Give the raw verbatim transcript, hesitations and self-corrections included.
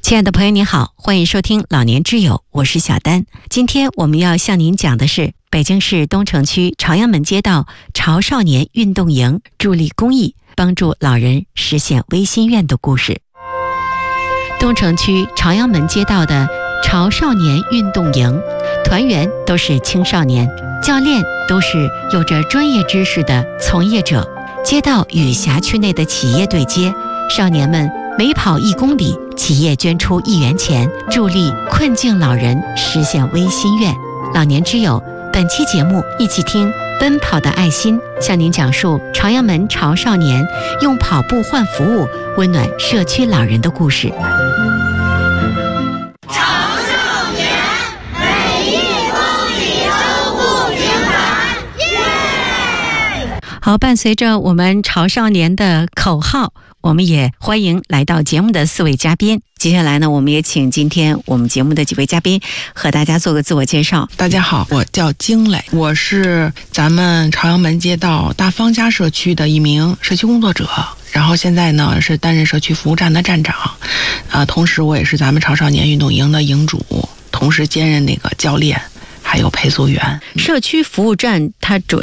亲爱的朋友你好，欢迎收听老年之友，我是小丹。今天我们要向您讲的是北京市东城区朝阳门街道潮少年运动营助力公益，帮助老人实现微心愿的故事。东城区朝阳门街道的潮少年运动营，团员都是青少年，教练都是有着专业知识的从业者。街道与辖区内的企业对接，少年们每跑一公里，企业捐出一元钱，助力困境老人实现微心愿。老年之友，本期节目一起听奔跑的爱心，向您讲述朝阳门潮少年用跑步换服务，温暖社区老人的故事。 潮少年，每一公里都不平凡，耶！ 好，伴随着我们潮少年的口号，我们也欢迎来到节目的四位嘉宾。接下来呢，我们也请今天我们节目的几位嘉宾和大家做个自我介绍。 大家好，我叫金磊，我是咱们朝阳门街道大方家社区的一名社区工作者，然后现在呢是担任社区服务站的站长，呃，同时我也是咱们潮少年运动营的营主，同时兼任那个教练还有配速员。 社区服务站它主